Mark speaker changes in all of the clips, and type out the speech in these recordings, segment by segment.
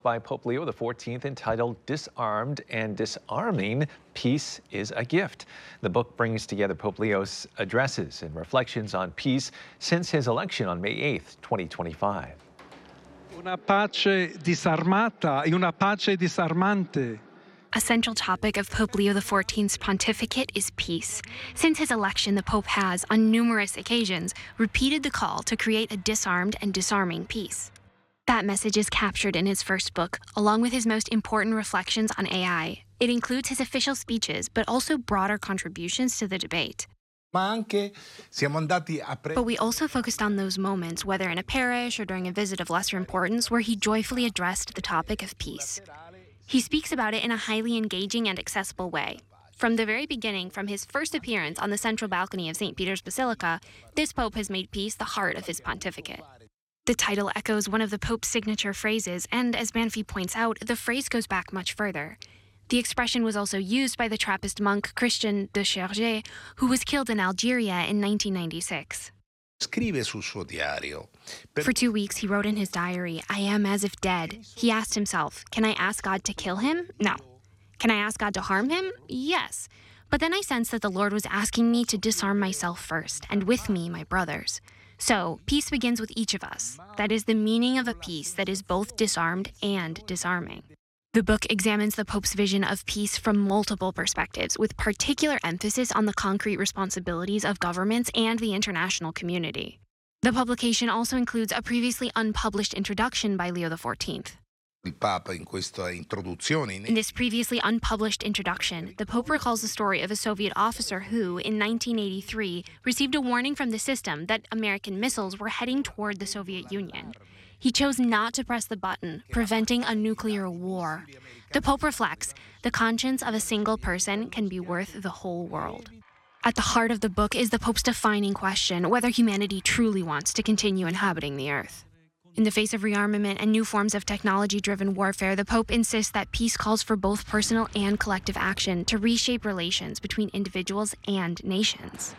Speaker 1: By Pope Leo XIV entitled Disarmed and Disarming, Peace is a Gift. The book brings together Pope Leo's addresses and reflections on peace since his election on May 8, 2025.
Speaker 2: Una pace disarmata e una pace disarmante.
Speaker 3: A central topic of Pope Leo XIV's pontificate is peace. Since his election, the Pope has, on numerous occasions, repeated the call to create a disarmed and disarming peace. That message is captured in his first book, along with his most important reflections on AI. It includes his official speeches, but also broader contributions to the debate. But we also focused on those moments, whether in a parish or during a visit of lesser importance, where he joyfully addressed the topic of peace. He speaks about it in a highly engaging and accessible way. From the very beginning, from his first appearance on the central balcony of St. Peter's Basilica, this Pope has made peace the heart of his pontificate. The title echoes one of the Pope's signature phrases, and as Banfi points out, the phrase goes back much further. The expression was also used by the Trappist monk Christian de Chergé, who was killed in Algeria in 1996. For 2 weeks, he wrote in his diary, "I am as if dead." He asked himself, can I ask God to kill him? No. Can I ask God to harm him? Yes. But then I sensed that the Lord was asking me to disarm myself first, and with me, my brothers. So, peace begins with each of us. That is the meaning of a peace that is both disarmed and disarming. The book examines the Pope's vision of peace from multiple perspectives, with particular emphasis on the concrete responsibilities of governments and the international community. The publication also includes a previously unpublished introduction by Leo XIV. In this previously unpublished introduction, the Pope recalls the story of a Soviet officer who, in 1983, received a warning from the system that American missiles were heading toward the Soviet Union. He chose not to press the button, preventing a nuclear war. The Pope reflects, the conscience of a single person can be worth the whole world. At the heart of the book is the Pope's defining question whether humanity truly wants to continue inhabiting the Earth. In the face of rearmament and new forms of technology-driven warfare, the Pope insists that peace calls for both personal and collective action to reshape relations between individuals and nations.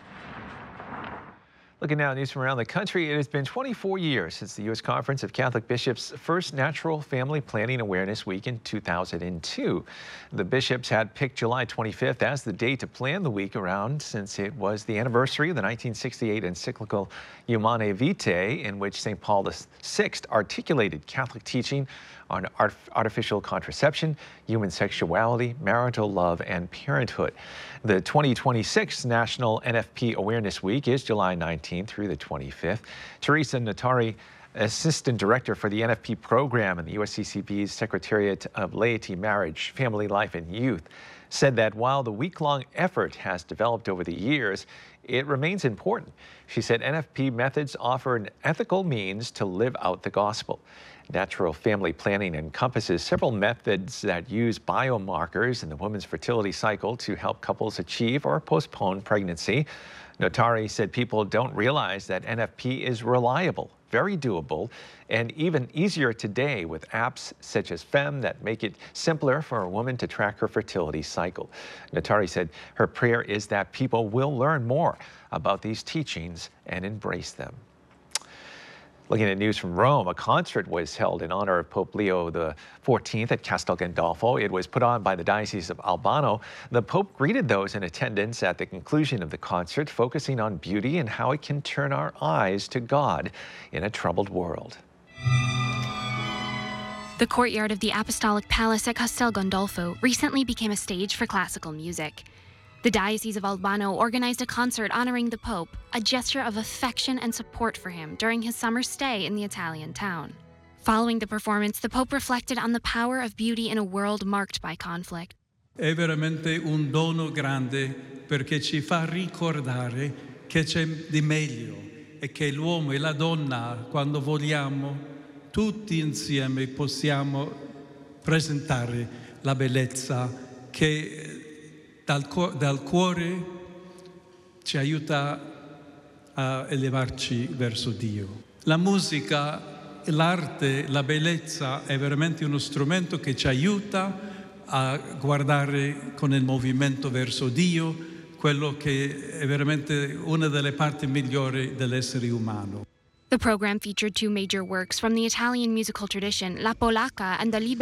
Speaker 1: Looking now at news from around the country, it has been 24 years since the U.S. Conference of Catholic Bishops' first Natural Family Planning Awareness Week in 2002. The bishops had picked July 25th as the day to plan the week around, since it was the anniversary of the 1968 encyclical Humanae Vitae, in which St. Paul VI articulated Catholic teaching on artificial contraception, human sexuality, marital love, and parenthood. The 2026 National NFP Awareness Week is July 19th through the 25th. Teresa Notari, Assistant Director for the NFP program in the USCCB's Secretariat of Laity, Marriage, Family Life, and Youth, said that while the week-long effort has developed over the years, it remains important. She said NFP methods offer an ethical means to live out the gospel. Natural family planning encompasses several methods that use biomarkers in the woman's fertility cycle to help couples achieve or postpone pregnancy. Notari said people don't realize that NFP is reliable, very doable, and even easier today with apps such as FEM that make it simpler for a woman to track her fertility cycle. Notari said her prayer is that people will learn more about these teachings and embrace them. Looking at news from Rome, a concert was held in honor of Pope Leo XIV at Castel Gandolfo. It was put on by the Diocese of Albano. The Pope greeted those in attendance at the conclusion of the concert, focusing on beauty and how it can turn our eyes to God in a troubled world.
Speaker 3: The courtyard of the Apostolic Palace at Castel Gandolfo recently became a stage for classical music. The Diocese of Albano organized a concert honoring the Pope, a gesture of affection and support for him during his summer stay in the Italian town. Following the performance, the Pope reflected on the power of beauty in a world marked by conflict.
Speaker 4: È veramente un dono grande perché ci fa ricordare che c'è di meglio e che l'uomo e la donna, quando vogliamo, tutti insieme possiamo presentare la bellezza che dal cuore ci aiuta a elevarci verso Dio. La musica, l'arte, la bellezza è veramente uno strumento che ci aiuta a guardare con il movimento verso Dio, quello che è veramente una delle parti migliori dell'essere umano.
Speaker 3: The program featured two major works from the Italian musical tradition, La Polacca and the